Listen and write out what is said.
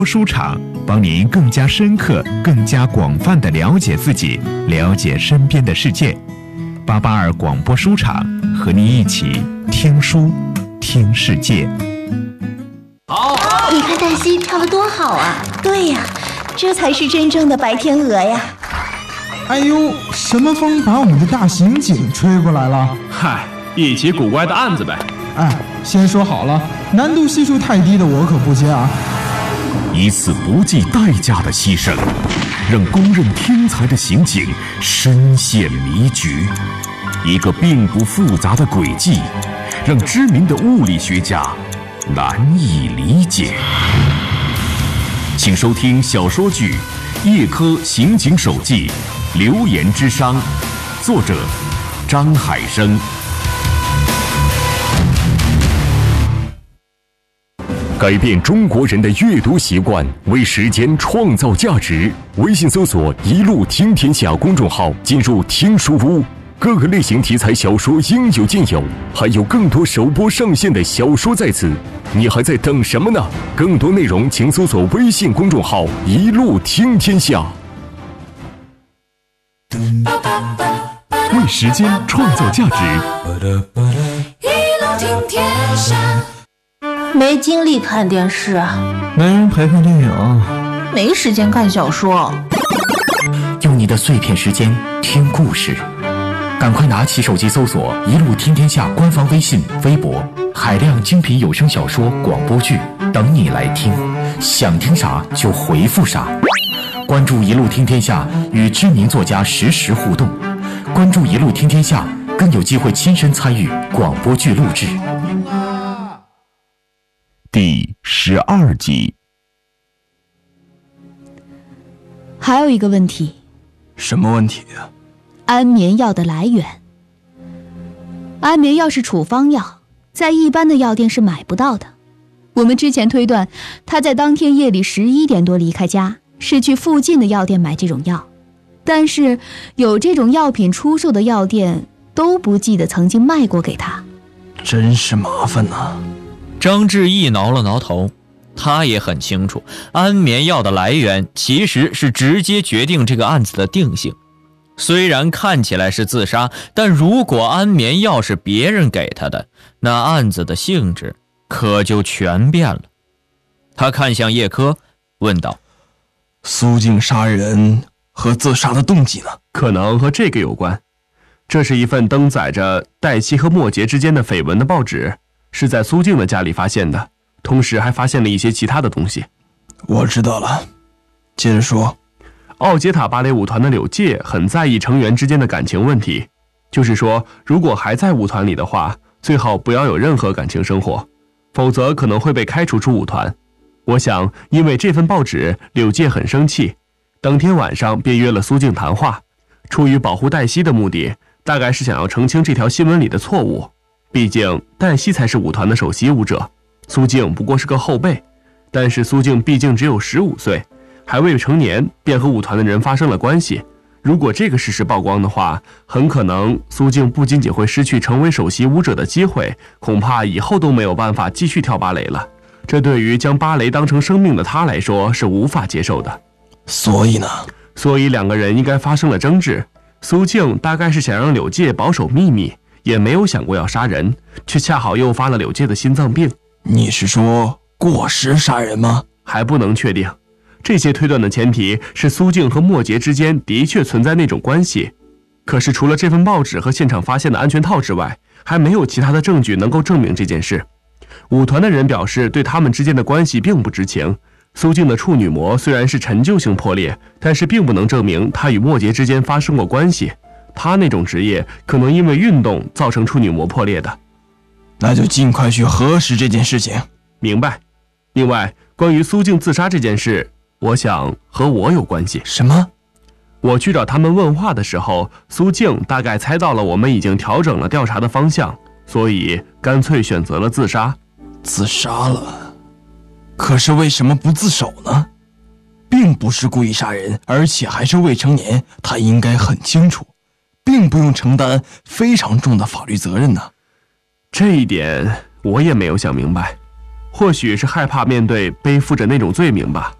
书场帮您更加深刻、更加广泛地了解自己，了解身边的世界。882广播书场和您一起听书，听世界。 好，你看黛西跳得多好啊！ 对呀，这才是真正的白天鹅呀！ 哎呦，什么风把我们的大刑警吹过来了？ 嗨，一起古怪的案子呗。 哎，先说好了，难度系数太低的我可不接啊！ 一次不计代价的牺牲，让公认天才的刑警深陷迷局；一个并不复杂的轨迹，让知名的物理学家难以理解。请收听小说剧《叶科刑警手记》，流言之殇，作者张海生。改变中国人的阅读习惯，为时间创造价值。微信搜索“一路听天下”公众号，进入听书屋，各个类型题材小说应有尽有，还有更多首播上线的小说在此。你还在等什么呢？更多内容请搜索微信公众号“一路听天下”。为时间创造价值。 一路听天下。没精力看电视啊， 没人陪看电影， 没时间看小说。 用你的碎片时间听故事，赶快拿起手机搜索“一路听天下”官方微信、微博，海量精品有声小说、广播剧等你来听，想听啥就回复啥。关注“一路听天下”，与知名作家实时互动。关注“一路听天下”，更有机会亲身参与广播剧录制。 第12集。 还有一个问题。 什么问题啊？ 安眠药的来源。安眠药是处方药，在一般的药店是买不到的。我们之前推断，他在当天夜里11点多离开家，是去附近的药店买这种药。但是有这种药品出售的药店都不记得曾经卖过给他。 真是麻烦呐。 张志毅挠了挠头，他也很清楚，安眠药的来源其实是直接决定这个案子的定性。虽然看起来是自杀，但如果安眠药是别人给他的，那案子的性质可就全变了。他看向叶科，问道： 苏静杀人和自杀的动机呢？ 可能和这个有关。这是一份登载着黛西和莫杰之间的绯闻的报纸，是在苏静的家里发现的，同时还发现了一些其他的东西。 我知道了，接着说。 奥杰塔芭蕾舞团的柳介很在意成员之间的感情问题，就是说，如果还在舞团里的话，最好不要有任何感情生活，否则可能会被开除出舞团。我想，因为这份报纸，柳介很生气，当天晚上便约了苏静谈话，出于保护黛西的目的，大概是想要澄清这条新闻里的错误。毕竟黛西才是舞团的首席舞者，苏静不过是个后辈。但是苏静毕竟只有15岁，还未成年，便和舞团的人发生了关系。如果这个事实曝光的话，很可能苏静不仅仅会失去成为首席舞者的机会，恐怕以后都没有办法继续跳芭蕾了。这对于将芭蕾当成生命的他来说是无法接受的。 所以呢？ 所以两个人应该发生了争执。苏静大概是想让柳介保守秘密，也没有想过要杀人，却恰好诱发了柳介的心脏病。 你是说过失杀人吗？ 还不能确定。这些推断的前提是苏静和莫杰之间的确存在那种关系。可是除了这份报纸和现场发现的安全套之外，还没有其他的证据能够证明这件事。舞团的人表示对他们之间的关系并不知情。苏静的处女膜虽然是陈旧性破裂，但是并不能证明她与莫杰之间发生过关系。她那种职业可能因为运动造成处女膜破裂的。 那就尽快去核实这件事情。 明白。另外，关于苏静自杀这件事，我想和我有关系。 什么？ 我去找他们问话的时候，苏静大概猜到了我们已经调整了调查的方向，所以干脆选择了自杀。 自杀了？可是为什么不自首呢？并不是故意杀人，而且还是未成年，他应该很清楚，并不用承担非常重的法律责任呢。 这一点我也没有想明白。 或许是害怕面对背负着那种罪名吧。